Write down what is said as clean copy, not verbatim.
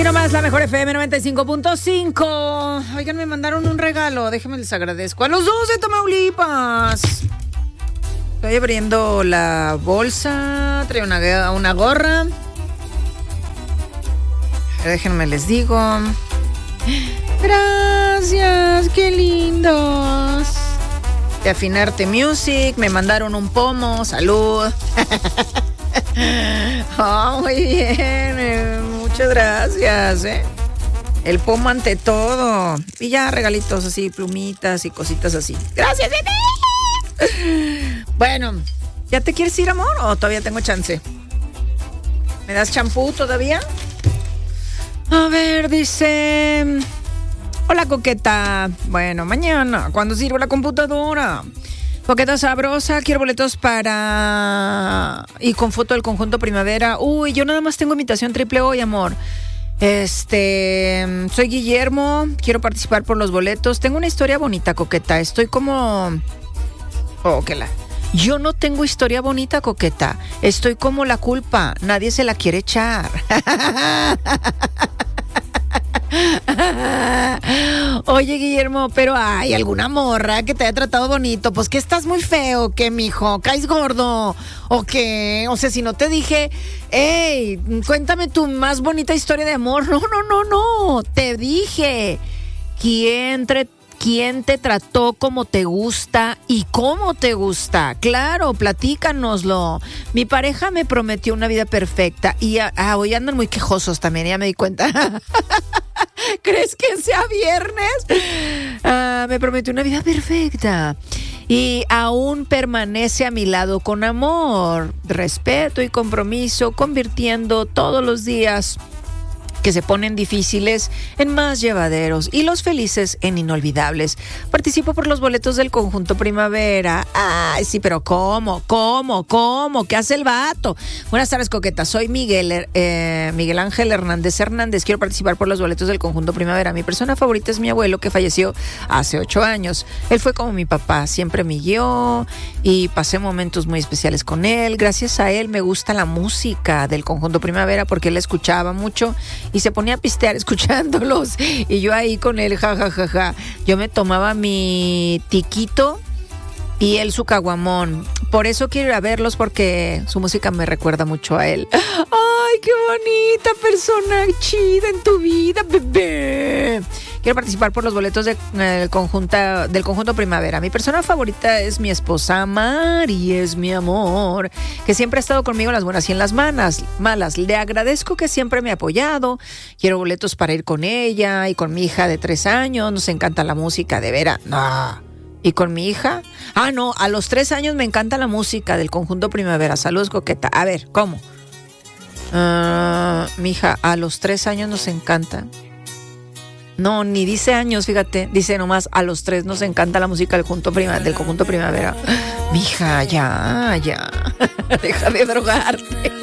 Y nomás la mejor FM 95.5. Oigan, me mandaron un regalo. Déjenme les agradezco. A los dos de Tamaulipas. Estoy abriendo la bolsa. Trae una gorra. Déjenme les digo. Gracias, qué lindos. De Afinarte Music. Me mandaron un pomo. Salud. Oh, muy bien. Muchas gracias, El pomo ante todo. Y ya regalitos así, plumitas y cositas así. Gracias, Bueno, ¿ya te quieres ir, amor? ¿O todavía tengo chance? ¿Me das champú todavía? A ver, dice... Hola, coqueta. Bueno, mañana, ¿cuándo sirve la computadora? Coqueta sabrosa, quiero boletos para... Y con foto del conjunto Primavera. Uy, yo nada más tengo invitación triple hoy, amor. Soy Guillermo, quiero participar por los boletos. Tengo una historia bonita, coqueta. Estoy como... Oh, que la... Yo no tengo historia bonita, coqueta. Estoy como la culpa. Nadie se la quiere echar. Oye, Guillermo, pero hay alguna morra que te haya tratado bonito. Pues que estás muy feo, ¿qué, mijo? ¿Caes gordo? ¿O qué? O sea, si no te dije, hey, cuéntame tu más bonita historia de amor. No. Te dije, ¿quién te trató como te gusta y cómo te gusta? Claro, platícanoslo. Mi pareja me prometió una vida perfecta y hoy andan muy quejosos también, ya me di cuenta. ¿Crees que sea viernes? Me prometió una vida perfecta y aún permanece a mi lado con amor, respeto y compromiso, convirtiendo todos los días que se ponen difíciles en más llevaderos y los felices en inolvidables. Participo por los boletos del conjunto Primavera. Ay, sí, pero ¿cómo? ¿Qué hace el vato? Buenas tardes, coqueta. Soy Miguel Ángel Hernández. Quiero participar por los boletos del conjunto Primavera. Mi persona favorita es mi abuelo, que falleció hace 8 años. Él fue como mi papá, siempre me guió y pasé momentos muy especiales con él. Gracias a él me gusta la música del conjunto Primavera porque él la escuchaba mucho y se ponía a pistear escuchándolos y yo ahí con él, ja. Yo me tomaba mi tiquito y él su caguamón. Por eso quiero ir a verlos, porque su música me recuerda mucho a él. ¡Ay, qué bonita persona chida en tu vida, bebé! Quiero participar por los boletos del conjunto Primavera. Mi persona favorita es mi esposa Mari, es mi amor, que siempre ha estado conmigo en las buenas y en las malas. Le agradezco que siempre me ha apoyado. Quiero boletos para ir con ella y con mi hija de 3 años. Nos encanta la música, de veras. No. ¿Y con mi hija? No, a los 3 años me encanta la música del conjunto Primavera. Saludos, coqueta. A ver, ¿cómo? Mi hija, a los 3 años nos encanta. No, ni dice años, fíjate. Dice nomás, a los 3 nos encanta la música del conjunto Primavera. Mija, ya. Deja de drogarte.